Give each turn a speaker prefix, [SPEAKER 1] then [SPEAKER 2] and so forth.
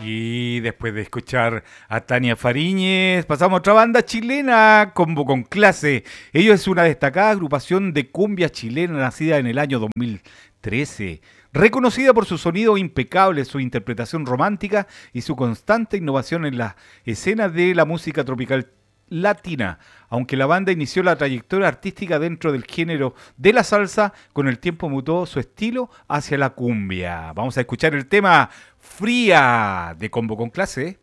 [SPEAKER 1] Y después de escuchar a Tania Fariñez, pasamos a otra banda chilena, Combo con Clase. Ellos es una destacada agrupación de cumbia chilena nacida en el año 2013. Reconocida por su sonido impecable, su interpretación romántica y su constante innovación en las escenas de la música tropical latina. Aunque la banda inició la trayectoria artística dentro del género de la salsa, con el tiempo mutó su estilo hacia la cumbia. Vamos a escuchar el tema Fría de Combo con Clase.